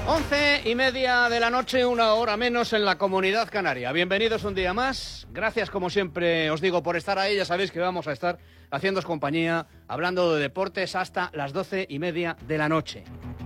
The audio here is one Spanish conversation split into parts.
11:30 de la noche, una hora menos en la Comunidad Canaria. Bienvenidos un día más. Gracias, como siempre, os digo, por estar ahí. Ya sabéis que vamos a estar haciéndoos compañía, hablando de deportes hasta las 12:30 de la noche.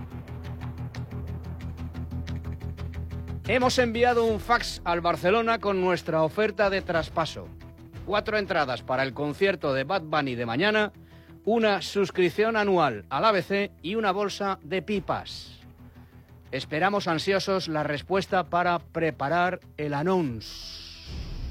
Hemos enviado un fax al Barcelona con nuestra oferta de traspaso. 4 entradas para el concierto de Bad Bunny de mañana, una suscripción anual al ABC y una bolsa de pipas. Esperamos ansiosos la respuesta para preparar el anuncio.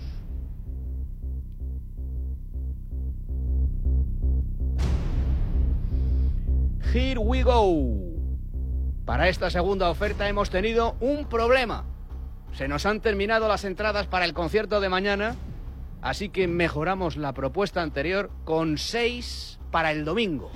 Here we go. Para esta segunda oferta hemos tenido un problema. Se nos han terminado las entradas para el concierto de mañana, así que mejoramos la propuesta anterior con 6 para el domingo.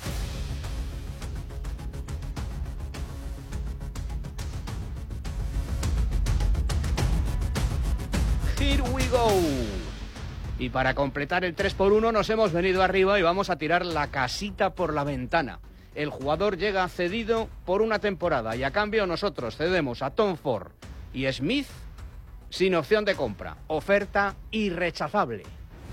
Here we go. Y para completar el 3x1 nos hemos venido arriba y vamos a tirar la casita por la ventana. El jugador llega cedido por una temporada y a cambio nosotros cedemos a Tom Ford y Smith sin opción de compra. Oferta irrechazable.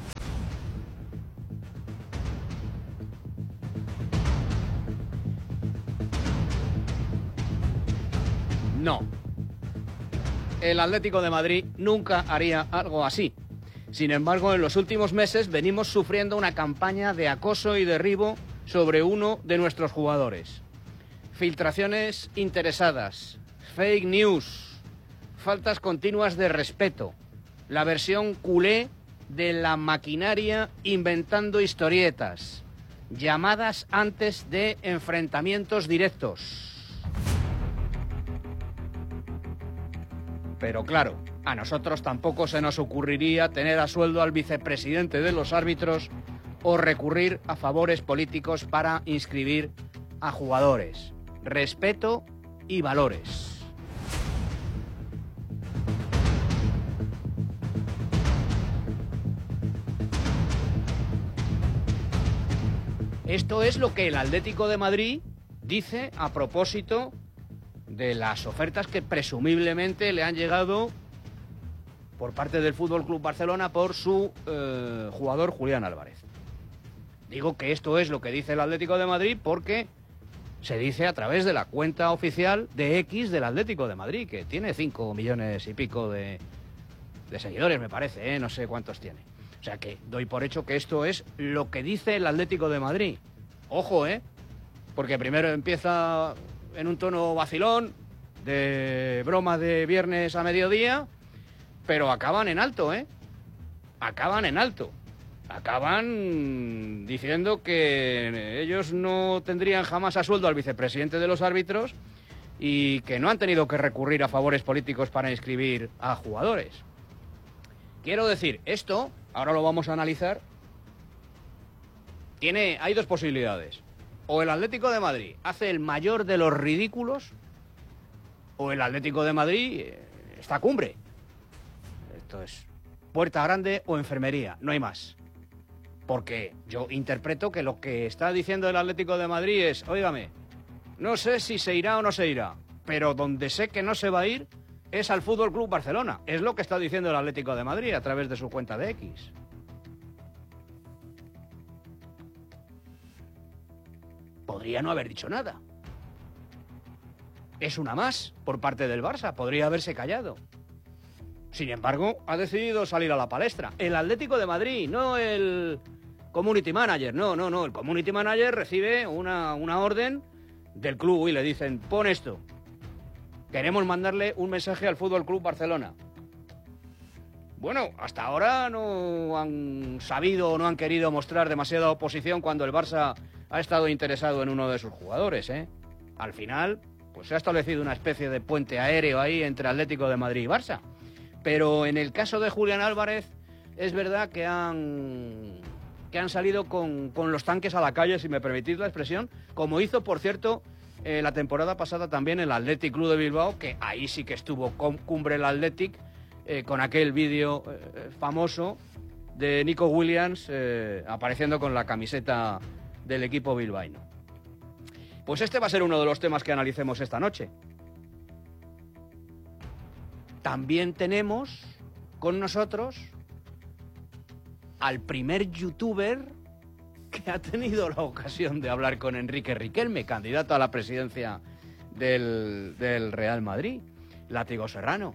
No. El Atlético de Madrid nunca haría algo así. Sin embargo, en los últimos meses venimos sufriendo una campaña de acoso y derribo sobre uno de nuestros jugadores. Filtraciones interesadas, fake news, faltas continuas de respeto, la versión culé de la maquinaria inventando historietas, llamadas antes de enfrentamientos directos. Pero claro, a nosotros tampoco se nos ocurriría tener a sueldo al vicepresidente de los árbitros o recurrir a favores políticos para inscribir a jugadores. Respeto y valores. Esto es lo que el Atlético de Madrid dice a propósito de las ofertas que presumiblemente le han llegado por parte del Fútbol Club Barcelona por su jugador Julián Álvarez. Digo que esto es lo que dice el Atlético de Madrid porque se dice a través de la cuenta oficial de X del Atlético de Madrid, que tiene 5 millones y pico de seguidores, me parece, no sé cuántos tiene. O sea que doy por hecho que esto es lo que dice el Atlético de Madrid. Ojo, porque primero empieza en un tono vacilón, de broma de viernes a mediodía, pero acaban en alto, Acaban en alto. Acaban diciendo que ellos no tendrían jamás a sueldo al vicepresidente de los árbitros y que no han tenido que recurrir a favores políticos para inscribir a jugadores. Quiero decir, esto, ahora lo vamos a analizar, hay dos posibilidades. O el Atlético de Madrid hace el mayor de los ridículos, o el Atlético de Madrid está a cumbre. Esto es puerta grande o enfermería, no hay más. Porque yo interpreto que lo que está diciendo el Atlético de Madrid es, óigame, no sé si se irá o no se irá, pero donde sé que no se va a ir es al Fútbol Club Barcelona. Es lo que está diciendo el Atlético de Madrid a través de su cuenta de X. Podría no haber dicho nada. Es una más por parte del Barça, podría haberse callado. Sin embargo, ha decidido salir a la palestra. El Atlético de Madrid, no el community manager, no. El community manager recibe una orden del club y le dicen, pon esto. Queremos mandarle un mensaje al Fútbol Club Barcelona. Bueno, hasta ahora no han sabido o no han querido mostrar demasiada oposición cuando el Barça ha estado interesado en uno de sus jugadores, Al final, pues se ha establecido una especie de puente aéreo ahí entre Atlético de Madrid y Barça. Pero en el caso de Julián Álvarez, es verdad que han salido con los tanques a la calle, si me permitís la expresión, como hizo, por cierto, la temporada pasada también el Athletic Club de Bilbao, que ahí sí que estuvo cumbre el Athletic, con aquel vídeo famoso de Nico Williams apareciendo con la camiseta del equipo bilbaíno. Pues este va a ser uno de los temas que analicemos esta noche. también tenemos con nosotros al primer youtuber que ha tenido la ocasión de hablar con Enrique Riquelme, candidato a la presidencia del Real Madrid, Látigo Serrano.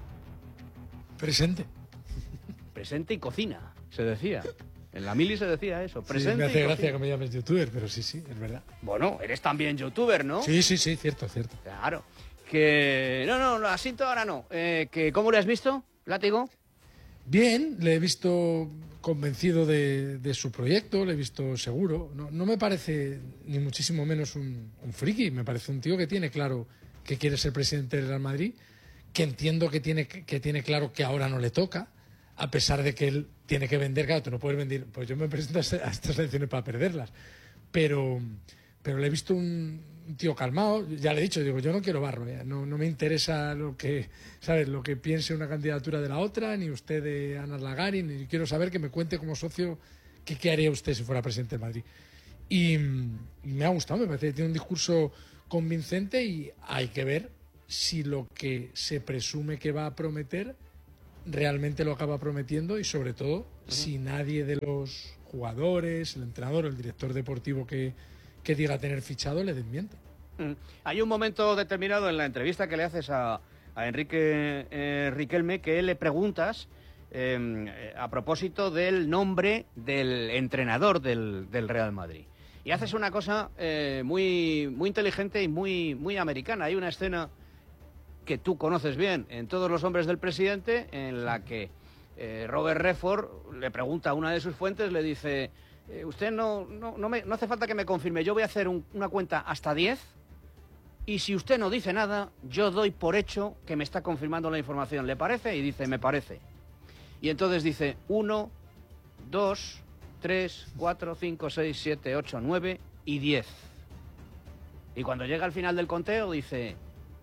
Presente. Presente y cocina, se decía. En la mili se decía eso. Presente. Sí, me hace y gracia cocina. que me llames youtuber, pero sí, es verdad. Bueno, eres también youtuber, ¿no? Sí, cierto. Claro. Que... No, así ahora no. Que ¿cómo le has visto, Látigo? Bien, le he visto convencido de su proyecto, le he visto seguro. No me parece ni muchísimo menos un friki, me parece un tío que tiene claro que quiere ser presidente del Real Madrid, que entiendo que tiene claro que ahora no le toca, a pesar de que él tiene que vender. Claro, tú no puedes vender, pues yo me presento a estas elecciones para perderlas, pero le he visto un tío calmado. Ya le he dicho, digo, yo no quiero barro, no me interesa lo que piense una candidatura de la otra, ni usted de Ana Lagari, ni quiero saber, que me cuente como socio qué haría usted si fuera presidente de Madrid. Y me ha gustado, me parece que tiene un discurso convincente y hay que ver si lo que se presume que va a prometer realmente lo acaba prometiendo, y sobre todo si nadie de los jugadores, el entrenador o el director deportivo que diga tener fichado le desmiente. Hay un momento determinado en la entrevista que le haces a Enrique Riquelme que le preguntas a propósito del nombre del entrenador del Real Madrid. Y haces una cosa muy inteligente y muy americana. Hay una escena que tú conoces bien en Todos los hombres del presidente, en la que Robert Redford le pregunta a una de sus fuentes, le dice, usted no hace falta que me confirme, yo voy a hacer una cuenta hasta 10 y si usted no dice nada, yo doy por hecho que me está confirmando la información. ¿Le parece? Y dice, me parece. Y entonces dice 1, 2, 3, 4, 5, 6, 7, 8, 9 y 10. Y cuando llega al final del conteo dice,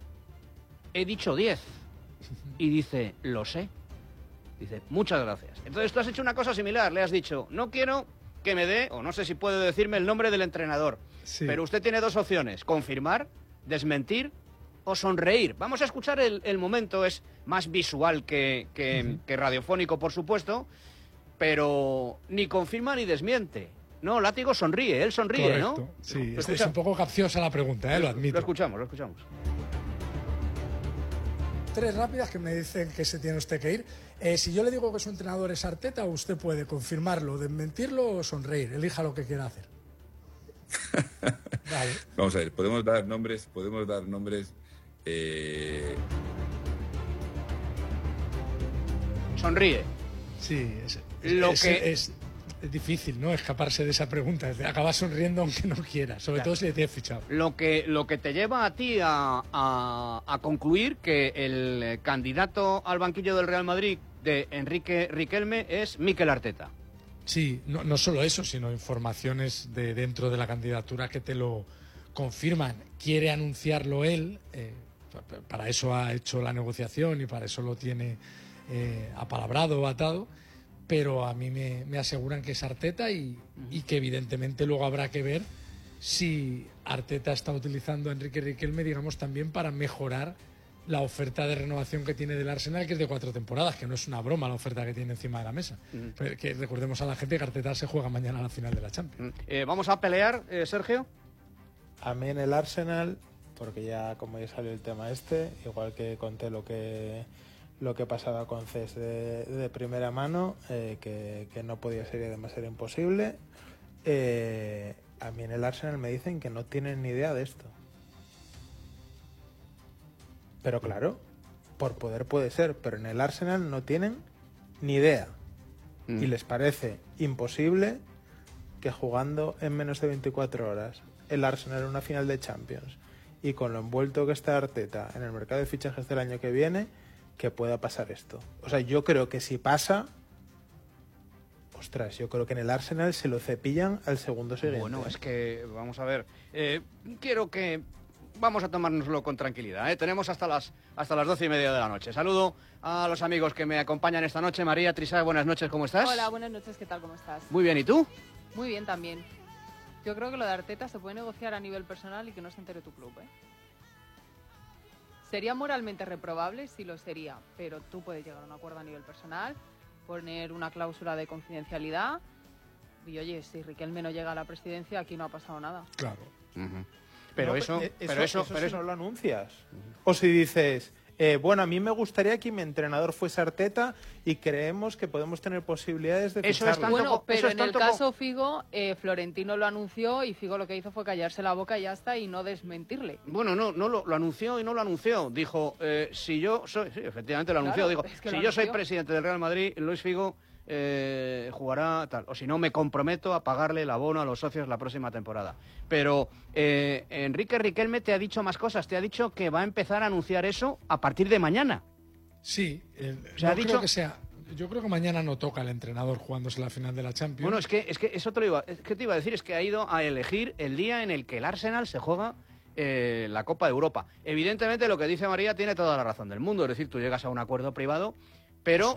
he dicho 10. Y dice, lo sé. Dice, muchas gracias. Entonces tú has hecho una cosa similar, le has dicho, no quiero que me dé, o no sé si puede decirme el nombre del entrenador, sí, pero usted tiene dos opciones, confirmar, desmentir o sonreír. Vamos a escuchar el momento, es más visual que radiofónico, por supuesto, pero ni confirma ni desmiente. No, Látigo sonríe, él sonríe, correcto, ¿no? Sí, es un poco capciosa la pregunta, lo admito. Lo escuchamos. 3 rápidas que me dicen que se tiene usted que ir. Si yo le digo que su entrenador es Arteta, usted puede confirmarlo, desmentirlo o sonreír. Elija lo que quiera hacer. Vale. Vamos a ver, podemos dar nombres. Sonríe. Sí, es difícil, ¿no? Escaparse de esa pregunta. Acabas sonriendo aunque no quieras, sobre todo si le tienes fichado. Lo que te lleva a ti a concluir que el candidato al banquillo del Real Madrid de Enrique Riquelme es Mikel Arteta. Sí, no solo eso, sino informaciones de dentro de la candidatura que te lo confirman. Quiere anunciarlo él, para eso ha hecho la negociación y para eso lo tiene apalabrado o atado, pero a mí me aseguran que es Arteta y que evidentemente luego habrá que ver si Arteta está utilizando a Enrique Riquelme, digamos, también para mejorar la oferta de renovación que tiene del Arsenal, que es de 4 temporadas, que no es una broma la oferta que tiene encima de la mesa. Que recordemos a la gente que Arteta se juega mañana a la final de la Champions. ¿Vamos a pelear, Sergio? A mí en el Arsenal, porque ya como ya salió el tema igual que conté lo que pasaba con CES de primera mano, que no podía ser y además era imposible, a mí en el Arsenal me dicen que no tienen ni idea de esto. Pero claro, por poder puede ser, pero en el Arsenal no tienen ni idea. Y les parece imposible que jugando en menos de 24 horas el Arsenal en una final de Champions y con lo envuelto que está Arteta en el mercado de fichajes del año que viene, que pueda pasar esto. O sea, yo creo que si pasa, ostras, yo creo que en el Arsenal se lo cepillan al segundo siguiente. Bueno, es que, vamos a ver, quiero que vamos a tomárnoslo con tranquilidad, ¿eh? Tenemos hasta las 12:30 de la noche. Saludo a los amigos que me acompañan esta noche. María Trisá, buenas noches, ¿cómo estás? Hola, buenas noches, ¿qué tal? ¿Cómo estás? Muy bien, ¿y tú? Muy bien también. Yo creo que lo de Arteta se puede negociar a nivel personal y que no se entere tu club, ¿eh? Sería moralmente reprobable, sí lo sería, pero tú puedes llegar a un acuerdo a nivel personal, poner una cláusula de confidencialidad y, oye, si Riquelme no llega a la presidencia, aquí no ha pasado nada. Claro. Pero No, eso si no lo anuncias. O si dices, bueno, a mí me gustaría que mi entrenador fuese Arteta y creemos que podemos tener posibilidades de Eso es ficharlo. tanto Bueno, eso pero es en el tanto caso Figo, Florentino lo anunció y Figo lo que hizo fue callarse la boca y ya está y no desmentirle. Bueno, no lo anunció y no lo anunció. Dijo, si yo soy... Sí, efectivamente lo anunció. Claro, Dijo, es que si lo yo soy anunció. presidente del Real Madrid, Luis Figo jugará tal. O si no, me comprometo a pagarle el abono a los socios la próxima temporada. Pero Enrique Riquelme te ha dicho más cosas. Te ha dicho que va a empezar a anunciar eso a partir de mañana. Sí, Se ha no dicho- creo que sea. Yo creo que mañana no toca el entrenador jugándose la final de la Champions. Bueno, es que eso te lo iba, es que te iba a decir, es que ha ido a elegir el día en el que el Arsenal se juega la Copa de Europa. Evidentemente lo que dice María tiene toda la razón del mundo, es decir, tú llegas a un acuerdo privado, pero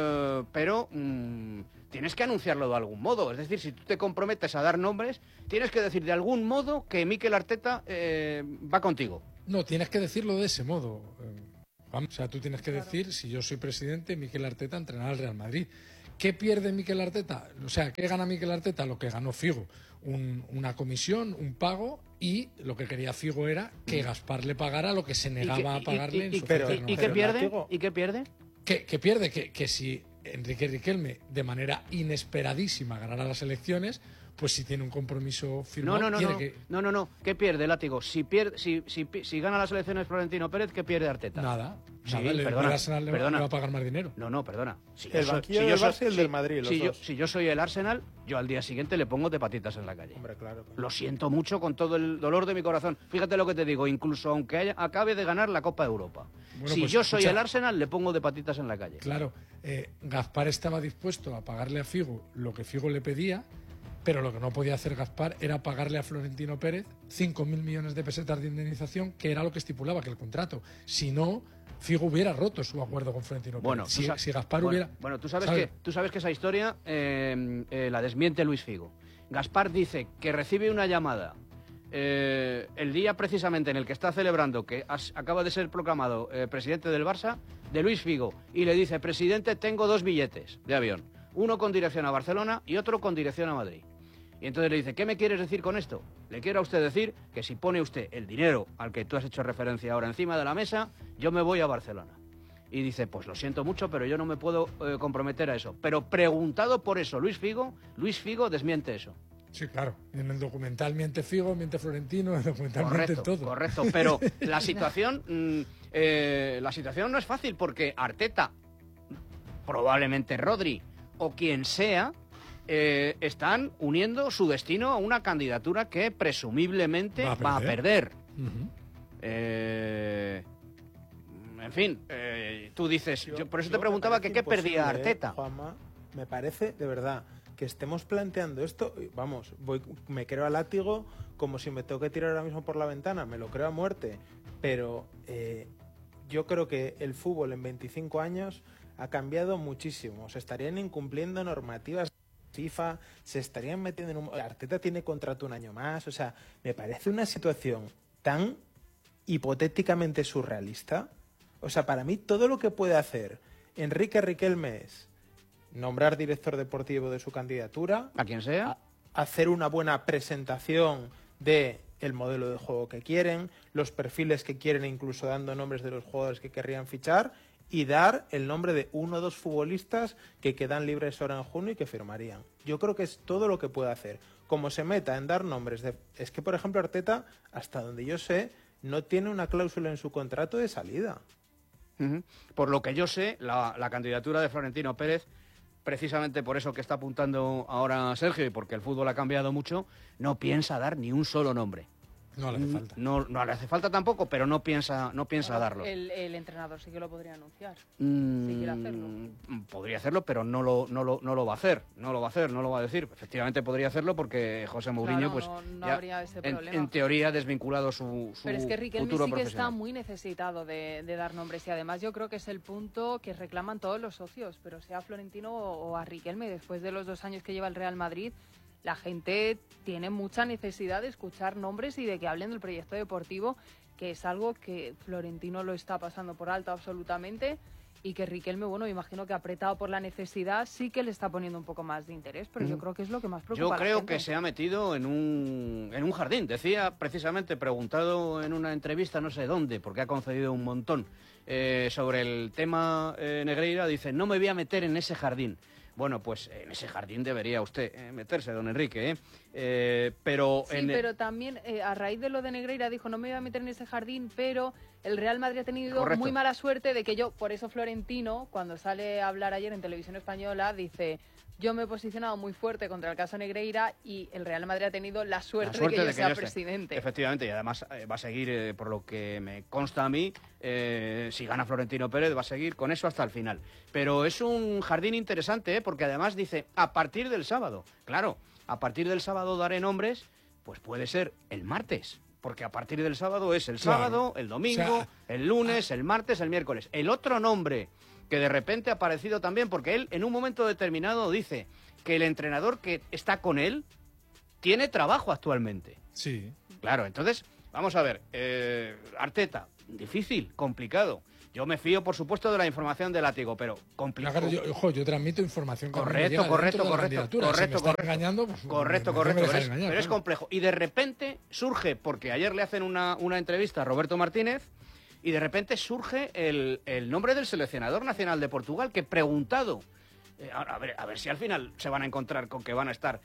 Eso tienes que anunciarlo de algún modo. Es decir, si tú te comprometes a dar nombres, tienes que decir de algún modo que Mikel Arteta va contigo. No, tienes que decirlo de ese modo. Vamos, o sea, tú tienes que decir, si yo soy presidente, Mikel Arteta entrenará al Real Madrid. ¿Qué pierde Mikel Arteta? O sea, ¿qué gana Mikel Arteta? Lo que ganó Figo. Una comisión, un pago, y lo que quería Figo era que Gaspar le pagara lo que se negaba a pagarle en su oferta ¿Y qué renovación. pierde? Látigo. ¿Y qué pierde? ¿Qué pierde? Que si Enrique Riquelme, de manera inesperadísima, ganara las elecciones, pues si tiene un compromiso firmado, No. ¿Qué pierde Látigo? Si gana las elecciones Florentino Pérez, ¿qué pierde Arteta? Nada. Sí, Nada, el Arsenal le va a pagar más dinero. No, perdona. Si El yo soy- banquillo si del yo soy- Barça y el del Madrid, los dos. Si yo soy el Arsenal, yo al día siguiente le pongo de patitas en la calle. Hombre, claro. Lo siento mucho con todo el dolor de mi corazón. Fíjate lo que te digo, incluso aunque acabe de ganar la Copa de Europa. Bueno, Si pues, yo soy escucha. el Arsenal, le pongo de patitas en la calle. Claro, Gaspar estaba dispuesto a pagarle a Figo lo que Figo le pedía, pero lo que no podía hacer Gaspar era pagarle a Florentino Pérez 5.000 millones de pesetas de indemnización, que era lo que estipulaba que el contrato. Si no, Figo hubiera roto su acuerdo con Florentino Bueno, Pérez. Si Gaspar bueno, hubiera... Bueno, tú sabes ¿sabe? que esa historia la desmiente Luis Figo. Gaspar dice que recibe una llamada el día precisamente en el que está celebrando que acaba de ser proclamado presidente del Barça, de Luis Figo, y le dice: presidente, tengo 2 billetes de avión, uno con dirección a Barcelona y otro con dirección a Madrid. Y entonces le dice: ¿qué me quieres decir con esto? Le quiero a usted decir que si pone usted el dinero al que tú has hecho referencia ahora encima de la mesa, yo me voy a Barcelona. Y dice: pues lo siento mucho, pero yo no me puedo comprometer a eso. Pero preguntado por eso Luis Figo desmiente eso. Sí, claro. En el documental miente Figo, miente Florentino, en el documental miente todo. Correcto, pero la situación no es fácil porque Arteta, probablemente Rodri o quien sea, están uniendo su destino a una candidatura que presumiblemente va a perder. Ujú. En fin, tú dices, yo por eso te preguntaba que qué perdía Arteta. Juanma, me parece, de verdad, que estemos planteando esto, vamos, me creo a látigo como si me tengo que tirar ahora mismo por la ventana, me lo creo a muerte, pero yo creo que el fútbol en 25 años ha cambiado muchísimo, se estarían incumpliendo normativas FIFA, se estarían metiendo en un... Arteta tiene contrato un año más, o sea, me parece una situación tan hipotéticamente surrealista. O sea, para mí todo lo que puede hacer Enrique Riquelme es nombrar director deportivo de su candidatura, A quien sea. hacer una buena presentación de el modelo de juego que quieren, los perfiles que quieren, incluso dando nombres de los jugadores que querrían fichar, y dar el nombre de 1 o 2 futbolistas que quedan libres ahora en junio y que firmarían. Yo creo que es todo lo que puede hacer. Como se meta en dar nombres de... Es que, por ejemplo, Arteta, hasta donde yo sé, no tiene una cláusula en su contrato de salida. Ujú. Por lo que yo sé, la candidatura de Florentino Pérez, precisamente por eso que está apuntando ahora Sergio y porque el fútbol ha cambiado mucho, no piensa dar ni un solo nombre. No le hace falta. No le hace falta tampoco, pero no piensa darlo. El entrenador sí que lo podría anunciar. Si quiere hacerlo. Podría hacerlo, pero no lo va a hacer. No lo va a decir. Efectivamente podría hacerlo porque José Mourinho, Claro, pues no ya habría ese problema. en teoría ha desvinculado su Pero es que Riquelme futuro sí que está profesional. muy necesitado de dar nombres y además yo creo que es el punto que reclaman todos los socios, pero sea a Florentino o a Riquelme, después de los 2 años que lleva el Real Madrid, la gente tiene mucha necesidad de escuchar nombres y de que hablen del proyecto deportivo, que es algo que Florentino lo está pasando por alto absolutamente, y que Riquelme, bueno, me imagino que apretado por la necesidad sí que le está poniendo un poco más de interés, pero yo creo que es lo que más preocupa Yo a la creo gente. que se ha metido en un jardín. Decía precisamente, preguntado en una entrevista, no sé dónde, porque ha concedido un montón, sobre el tema Negreira, dice, no me voy a meter en ese jardín. Bueno, pues en ese jardín debería usted meterse, don Enrique, pero... Sí, pero también a raíz de lo de Negreira dijo, no me voy a meter en ese jardín, pero el Real Madrid ha tenido Correcto. muy mala suerte de que yo, por eso Florentino, cuando sale a hablar ayer en Televisión Española, dice, yo me he posicionado muy fuerte contra el caso Negreira y el Real Madrid ha tenido la suerte de que yo sea presidente. Efectivamente, y además va a seguir, por lo que me consta a mí, si gana Florentino Pérez, va a seguir con eso hasta el final. Pero es un jardín interesante, porque además dice, a partir del sábado, claro, a partir del sábado daré nombres, pues puede ser el martes, porque a partir del sábado es el sábado, el domingo, O sea, el lunes, el martes, el miércoles. El otro nombre que de repente ha aparecido también, porque él en un momento determinado dice que el entrenador que está con él tiene trabajo actualmente. Sí. Claro, entonces, vamos a ver, Arteta, difícil, complicado. Yo me fío, por supuesto, de la información de Látigo, pero complicado. Claro, yo transmito información que a mí me Correcto, llega correcto, dentro de la correcto, candidatura. Si me están engañando, pues, correcto, no me correcto, dejan pero, engañar, pero es claro. complejo. Y de repente surge, porque ayer le hacen una entrevista a Roberto Martínez, y de repente surge el nombre del seleccionador nacional de Portugal, que preguntado, a ver si al final se van a encontrar con que van a estar,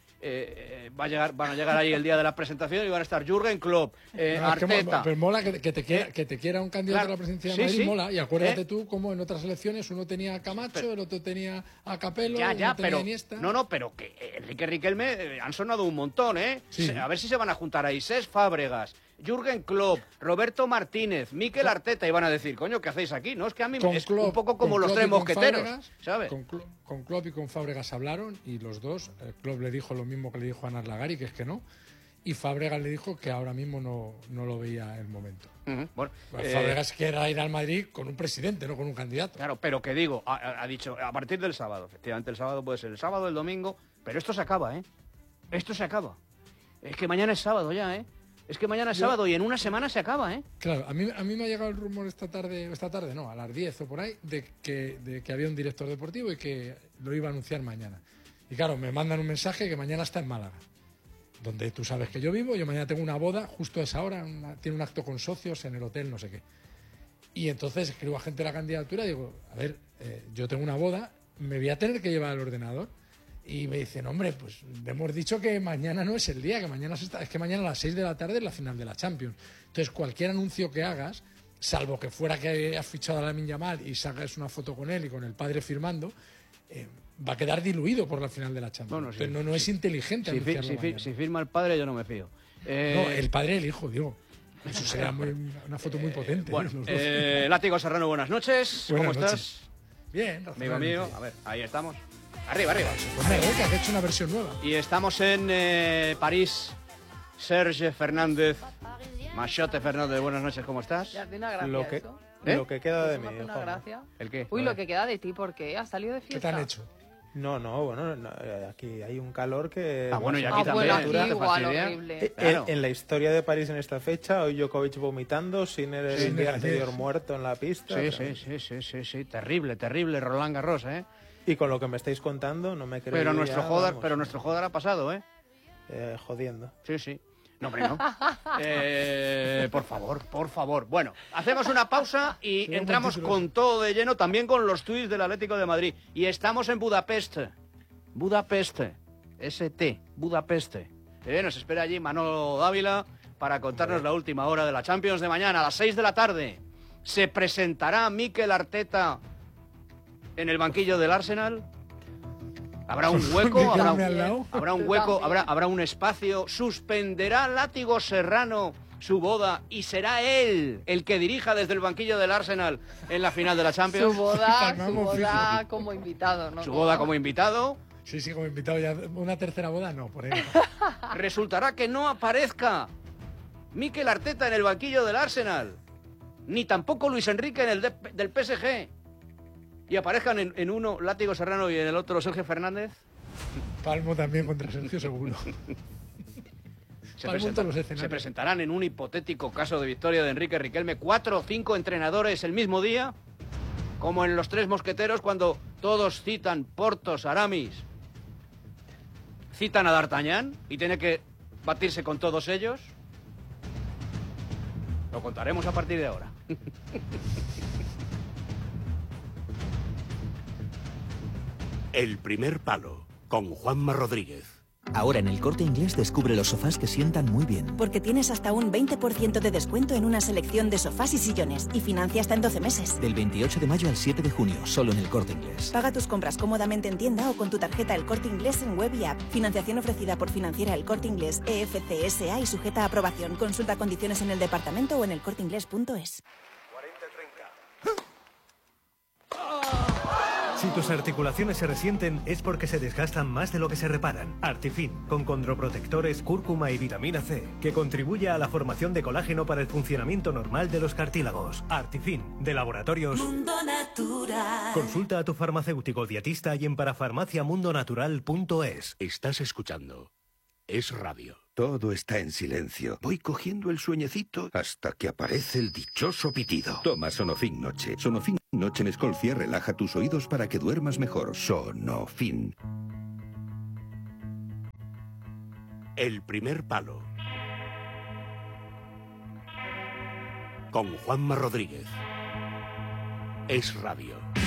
van a llegar ahí el día de la presentación y van a estar Jürgen Klopp, No, es que Arteta. pero mola que te quiera un candidato Claro, a la presidencia de sí, Madrid, sí. mola. Y acuérdate tú cómo en otras elecciones uno tenía a Camacho, el otro tenía a Capello, Ya, uno tenía pero a Iniesta. no, pero que Enrique Riquelme han sonado un montón, ¿eh? Sí. A ver si se van a juntar ahí Cesc Fábregas, Jürgen Klopp, Roberto Martínez, Mikel Arteta, y van a decir, coño, ¿qué hacéis aquí? No, es que a mí Con es Klopp- un poco como con los Klopp tres y con mosqueteros, Fábregas, ¿sabes? Con Klopp y con Fábregas hablaron y los dos, Klopp le dijo lo mismo que le dijo a Narlagari, que es que no, y Fábregas le dijo que ahora mismo no lo veía el momento. Ujú, bueno, Pues Fábregas quiere ir al Madrid con un presidente, no con un candidato. claro, pero que digo, ha dicho, a partir del sábado, efectivamente el sábado puede ser el sábado, el domingo, pero esto se acaba, ¿eh? Esto se acaba. Es que mañana es sábado ya, ¿eh? Es que mañana es sábado y en una semana se acaba, ¿eh? Claro, a mí me ha llegado el rumor esta tarde no, a las 10 o por ahí, de que había un director deportivo y que lo iba a anunciar mañana. Y claro, me mandan un mensaje que mañana está en Málaga, donde tú sabes que yo vivo. Yo mañana tengo una boda justo a esa hora, tiene un acto con socios en el hotel, no sé qué. Y entonces escribo a gente de la candidatura y digo, a ver, yo tengo una boda, me voy a tener que llevar el ordenador. Y me dicen, hombre, pues le hemos dicho que mañana no es el día, que mañana es que mañana a las 6 de la tarde es la final de la Champions. Entonces, cualquier anuncio que hagas, salvo que fuera que has fichado a Lamine Yamal y sacas una foto con él y con el padre firmando, va a quedar diluido por la final de la Champions. Bueno, sí, Entonces, no es inteligente anunciarlo mañana. Si firma el padre, yo no me fío. No, el padre y el hijo, digo. Eso sería una foto muy potente. Bueno, los dos. Látigo Serrano, buenas noches. Buenas ¿Cómo noches. estás? Bien, Amigo razonablemente. mío, a ver, ahí estamos. Arriba, arriba. Pues me que has hecho una versión nueva. Y estamos en París. Serge Fernández. Machote Fernández, buenas noches, ¿cómo estás? Ya hace una gracia Lo que, eso. lo que queda de Eso mí, me hace una Juanma. gracia. ¿El qué? Uy, A lo ver. que queda de ti, ¿por qué? ¿Has salido de ¿Qué fiesta? te han hecho? No, bueno, aquí hay un calor que... Ah, bueno, y aquí Ah, también. bueno, aquí ¿te igual, fastidia? horrible. Claro. En la historia de París en esta fecha, hoy Djokovic vomitando, Sinner el Sinner día ayer. anterior muerto en la pista. Sí, terrible, terrible, Roland Garros, ¿eh? Y con lo que me estáis contando, no me creo Pero yo nuestro ya, joder, vamos, ha pasado, ¿eh? jodiendo. Sí. No, hombre, no. Por favor. Bueno, hacemos una pausa y Sería un entramos buen título. con todo de lleno, también con los tuits del Atlético de Madrid. Y estamos en Budapest. ST, Budapest. Nos espera allí Manolo Dávila para contarnos la última hora de la Champions de mañana, a las 6 de la tarde. ¿Se presentará Mikel Arteta en el banquillo del Arsenal? ¿Habrá un hueco? Mikel ¿Habrá al lado. ¿Habrá un hueco? ¿Habrá un espacio? ¿Suspenderá Látigo Serrano su boda y será él el que dirija desde el banquillo del Arsenal en la final de la Su Champions? boda Calmamos, como invitado, ¿no? Su boda como invitado. Sí, como invitado ya. Una tercera boda, no, por ahí. Resultará que no aparezca Mikel Arteta en el banquillo del Arsenal, ni tampoco Luis Enrique en el del PSG, y aparezcan en uno Látigo Serrano y en el otro Sergio Fernández. Palmo también contra Sergio seguro. Palmo en todos los Se escenarios. presentarán en un hipotético caso de victoria de Enrique Riquelme 4 o 5 entrenadores el mismo día, como en Los Tres Mosqueteros, cuando todos citan Porthos, Aramis, citan a D'Artagnan y tiene que batirse con todos ellos. Lo contaremos a partir de ahora. El primer palo, con Juanma Rodríguez. Ahora en El Corte Inglés descubre los sofás que sientan muy bien. Porque tienes hasta un 20% de descuento en una selección de sofás y sillones y financia hasta en 12 meses. Del 28 de mayo al 7 de junio, solo en El Corte Inglés. Paga tus compras cómodamente en tienda o con tu tarjeta El Corte Inglés en web y app. Financiación ofrecida por Financiera El Corte Inglés EFCSA y sujeta a aprobación. Consulta condiciones en el departamento o en elcorteinglés.es. Si tus articulaciones se resienten es porque se desgastan más de lo que se reparan. Artifin, con condroprotectores, cúrcuma y vitamina C, que contribuye a la formación de colágeno para el funcionamiento normal de los cartílagos. Artifin, de Laboratorios Mundo Natural. Consulta a tu farmacéutico dietista y en parafarmaciamundonatural.es. Estás escuchando Es Radio. Todo está en silencio. Voy cogiendo el sueñecito hasta que aparece el dichoso pitido. Toma Sonofin Noche. Sonofin Noche en Escolcia relaja tus oídos para que duermas mejor. Sonofin. El primer palo, con Juanma Rodríguez. Es Radio.